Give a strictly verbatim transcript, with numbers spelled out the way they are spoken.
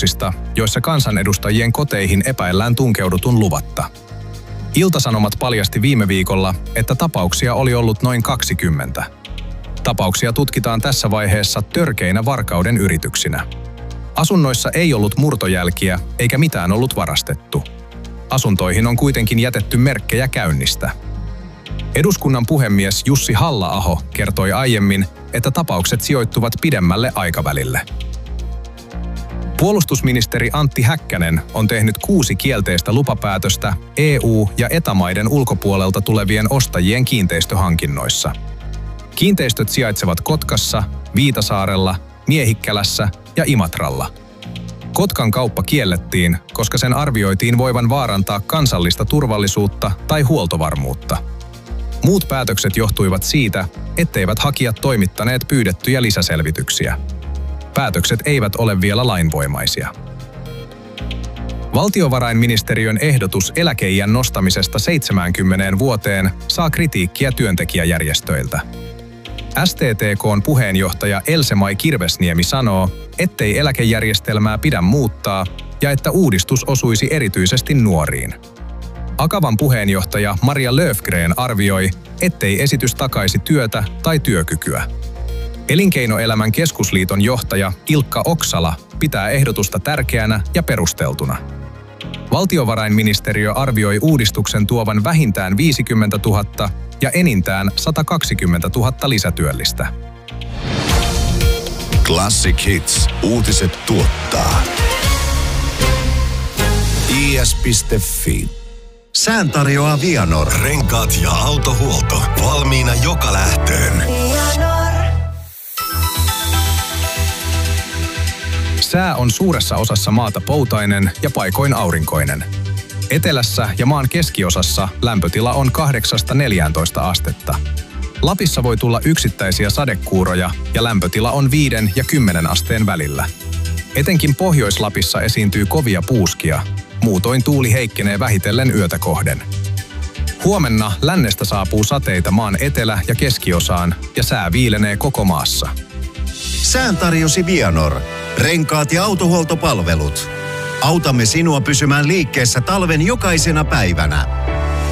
tapauksista, joissa kansanedustajien koteihin epäillään tunkeudutun luvatta. Ilta-Sanomat paljasti viime viikolla, että tapauksia oli ollut noin kaksikymmentä. Tapauksia tutkitaan tässä vaiheessa törkeinä varkauden yrityksinä. Asunnoissa ei ollut murtojälkiä eikä mitään ollut varastettu. Asuntoihin on kuitenkin jätetty merkkejä käynnistä. Eduskunnan puhemies Jussi Halla-aho kertoi aiemmin, että tapaukset sijoittuvat pidemmälle aikavälille. Puolustusministeri Antti Häkkänen on tehnyt kuusi kielteistä lupapäätöstä E U- ja E T A-maiden ulkopuolelta tulevien ostajien kiinteistöhankinnoissa. Kiinteistöt sijaitsevat Kotkassa, Viitasaarella, Miehikkälässä ja Imatralla. Kotkan kauppa kiellettiin, koska sen arvioitiin voivan vaarantaa kansallista turvallisuutta tai huoltovarmuutta. Muut päätökset johtuivat siitä, etteivät hakijat toimittaneet pyydettyjä lisäselvityksiä. Päätökset eivät ole vielä lainvoimaisia. Valtiovarainministeriön ehdotus eläkeiän nostamisesta seitsemäänkymmeneen vuoteen saa kritiikkiä työntekijäjärjestöiltä. S T T K:n puheenjohtaja Else-Mai Kirvesniemi sanoo, ettei eläkejärjestelmää pidä muuttaa ja että uudistus osuisi erityisesti nuoriin. Akavan puheenjohtaja Maria Löfgren arvioi, ettei esitys takaisi työtä tai työkykyä. Elinkeinoelämän keskusliiton johtaja Ilkka Oksala pitää ehdotusta tärkeänä ja perusteltuna. Valtiovarainministeriö arvioi uudistuksen tuovan vähintään viisikymmentätuhatta ja enintään sata kaksikymmentätuhatta lisätyöllistä. Classic Hits uutiset tuottaa I S piste F I. Sään tarjoaa Vianor. Renkaat ja autohuolto. Valmiina joka lähtöön. Sää on suuressa osassa maata poutainen ja paikoin aurinkoinen. Etelässä ja maan keskiosassa lämpötila on kahdeksasta neljääntoista astetta. Lapissa voi tulla yksittäisiä sadekuuroja ja lämpötila on viiden ja kymmenen asteen välillä. Etenkin Pohjois-Lapissa esiintyy kovia puuskia, muutoin tuuli heikkenee vähitellen yötä kohden. Huomenna lännestä saapuu sateita maan etelä- ja keskiosaan ja sää viilenee koko maassa. Sään tarjosi Vianor. Renkaat ja autohuoltopalvelut. Autamme sinua pysymään liikkeessä talven jokaisena päivänä.